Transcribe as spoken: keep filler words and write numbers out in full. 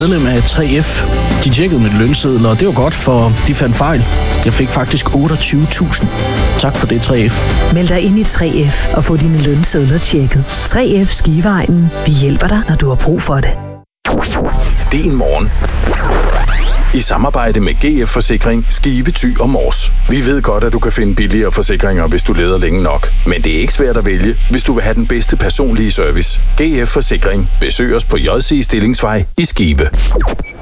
medlem af tre F. De tjekkede mit lønseddel, og det var godt, for de fandt fejl. Jeg fik faktisk otteogtyve tusind. Tak for det, tre F. Meld dig ind i tre F og få dine lønsedler tjekket. tre F Skiveegnen. Vi hjælper dig, når du har brug for det. Din morgen. I samarbejde med G F Forsikring, Skive, Thy og Mors. Vi ved godt, at du kan finde billigere forsikringer, hvis du leder længe nok. Men det er ikke svært at vælge, hvis du vil have den bedste personlige service. G F Forsikring. Besøg os på J C Stillingsvej i Skive.